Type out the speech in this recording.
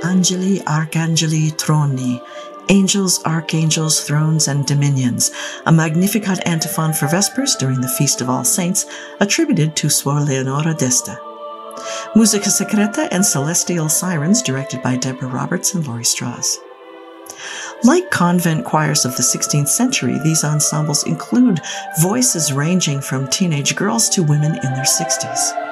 Angeli, Arcangeli, Troni, Angels, Archangels, Thrones, and Dominions, a Magnificat antiphon for Vespers during the Feast of All Saints, attributed to Suor Leonora d'Este. Musica Secreta and Celestial Sirens, directed by Deborah Roberts and Laurie Strauss. Like convent choirs of the 16th century, these ensembles include voices ranging from teenage girls to women in their 60s.